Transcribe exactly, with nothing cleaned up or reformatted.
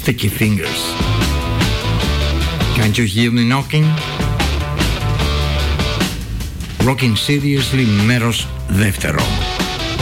Sticky Fingers. Can't you hear me knocking? Rocking Seriously, μέρος δεύτερο.